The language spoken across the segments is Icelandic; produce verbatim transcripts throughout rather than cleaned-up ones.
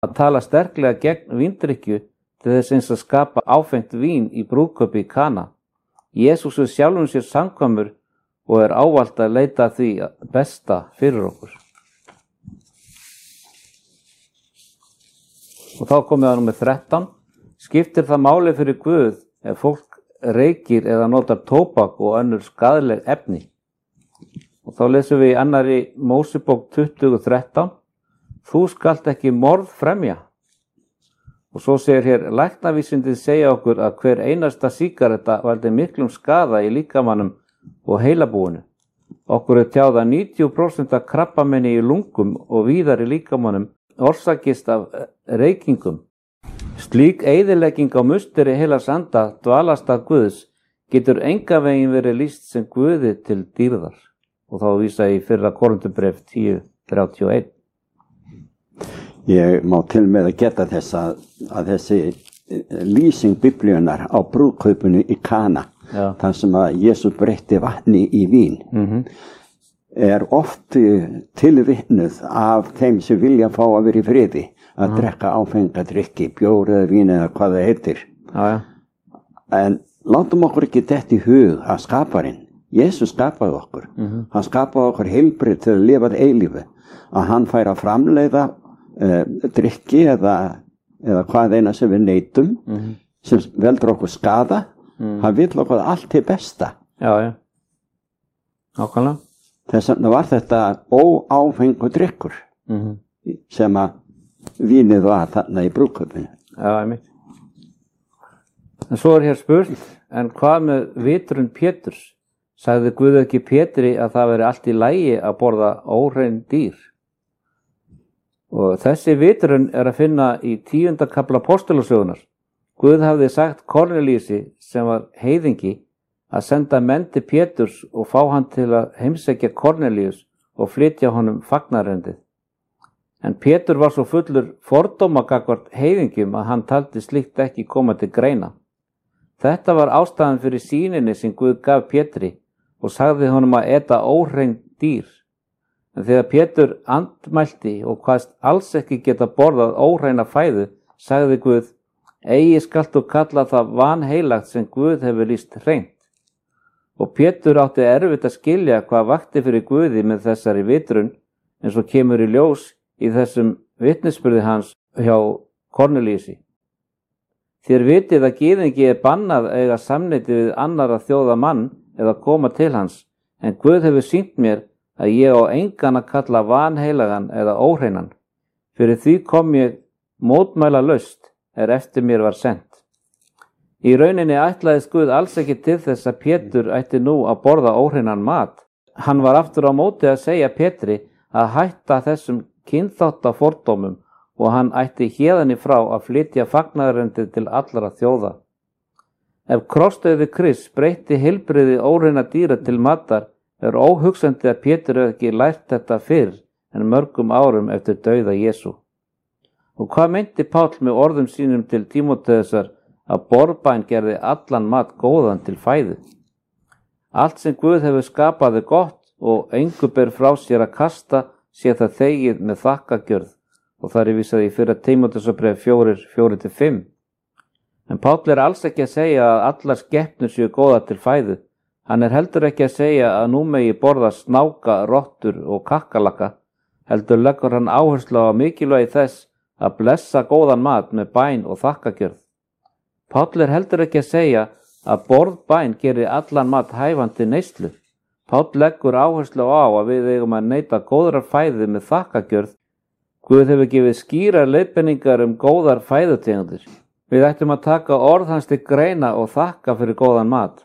að tala sterklega gegn víndrykkju til þess eins að skapa áfengt vín í brúðkaupi í Kana. Jesús er sjálfum sér samkvæmur og er ávallt að leita því besta fyrir okkur. Og þá komið það númer þrettán. Skiptir það máli fyrir Guð ef fólk reykir eða notar tóbak og önnur skaðleg efni? Og þá lesum við í annarri Mósebók tuttugu þrettán. Þú skalt ekki morð fremja. Og svo segir hér, læknavísindin segja okkur að hver einasta sígaretta valdi miklum skaða í líkamannum og heilabúinu. Okkur er tjáð að níutíu prósent af krabbamenni í lungum og víðar í líkamannum orsakist af reykingum. Slík eyðilegging á musteri heilags anda, dvalastað Guðs, getur engan veginn verið lýst sem Guði til dýrðar. Og þá vísa í fyrra Korinthubréf tíu þrjátíu og eitt. Ég má til með að geta þess að, að þessi lýsing biblíunar á brúðkaupinu í Kana, Já. þar sem að Jesús breytti vatni í vín, Mm-hmm. er oft tilvitnuð af þeim sem vilja fá að vera í friði, að uh-huh. drekka áfenga drykki, bjór eða vín eða hvað það heitir. Já, já. En látum okkur ekki detta í hug að skaparinn, Jesús skapaði okkur, Mm-hmm. hann skapaði okkur heilbrigð til að lifa eilífu, að hann fær að framleiða uh, drykki eða, eða hvað eina sem við neytum, Mm-hmm. sem veldur okkur skada, Mm. hann vill okkur allt til besta. Já, já. Nákvæmlega. Þess vegna var þetta óáfengur drykkur Mm-hmm. sem að vínið var þarna í brúðkaupinu. Já, einmitt. En svo er hér spurt, en hvað með vitrun Péturs? Sagði Guð ekki Pétri að það veri allt í lagi að borða óhrein dýr? Og þessi vitrun er að finna í tíunda kafla Postulasögunar. Guð hafði sagt Kornelíusi, sem var heiðingi, að senda menn til Péturs og fá hann til að heimsækja Kornelíus og flytja honum fagnarerindið. En Pétur var svo fullur fordóma gagnvart heiðingjum að hann taldi slíkt ekki koma til greina. Þetta var ástæðan fyrir sýninni sem Guð gaf Pétri og sagði honum að eta óhrein dýr. En þegar Pétur andmælti og hvaðst alls ekki geta borðað óhreina fæðu, sagði Guð, eigi skalt þú kalla það vanheilagt sem Guð hefur lýst hreint. Og Pétur átti erfitt að skilja hvað vakti fyrir Guði með þessari vitrun, eins og kemur í ljós í þessum vitnisburði hans hjá Kornelíusi. Þér vitið að gyðingi er bannað að eiga samneyti við annara þjóða mann eða koma til hans, en Guð hefur sýnt mér að ég á engan að kalla vanheilagan eða óhreinan. Fyrir því kom ég mótmæla laust er eftir mér var sent. Í rauninni ætlaðist Guð alls ekki til þess að Pétur ætti nú að borða óhreinan mat. Hann var aftur á móti að segja Pétri að hætta þessum kynþáttafordómum og hann ætti héðan í frá að flytja fagnaðarerindið til allra þjóða. Ef krossdauði Krists breytti heilbrigði óhreina dýra til matar, er óhugsandi að Pétur hefði ekki lært þetta fyrr en mörgum árum eftir dauða Jesú. Og hvað meinti Páll með orðum sínum til Tímóteusar að borbæn gerði allan mat góðan til fæðu? Allt sem Guð hefur skapað er gott og engu ber frá sér að kasta sé það þegið með þakkagjörð, og það er vísað í fyrra Tímóteusarbréf fjórir, fjórir til fimm. En Páll er alls ekki að segja að allar skepnur séu góða til fæðu. Hann er heldur ekki að segja að nú megi borða snáka, rottur og kakkalakka, heldur leggur hann áherslu á mikilvægi þess að blessa góðan mat með bæn og þakkagjörð. Páll er heldur ekki að segja að borðbæn gerir allan mat hæfan til neyslu. Páll leggur áherslu á að við eigum að neyta góðrar fæðu með þakkagjörð. Guð hefur gefið skýrar leiðbeiningar um góðar fæðutegundir. Við ættum að taka orð hans til greina og þakka fyrir góðan mat.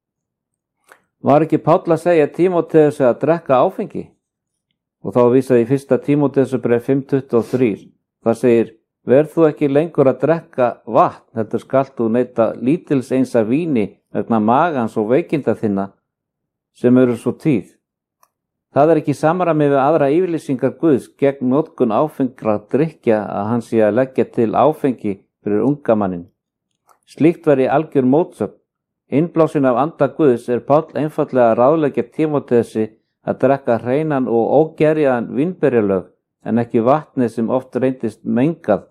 Var ekki Páll að segja Tímóteusi að drekka áfengi? Og þá vísaði í fyrsta Tímóteusarbréf fimm tuttugu og þrjú. Það segir, verð þú ekki lengur að drekka vatn, heldur skalt þú neyta lítils eins af víni vegna magans og veikinda þinna sem eru svo tíð. Það er ekki samræmi við aðra yfirlýsingar Guðs gegn notkun áfengra drykkja að hann sé að leggja til áfengi fyrir unga mannin. Slíkt væri algjör mótsögn. Innblásin af anda Guðs er Páll einfaldlega að ráðleggja Tímóteusi að drekka hreinan og ógerjaðan vínberjalög en ekki vatnið sem oft reyndist mengað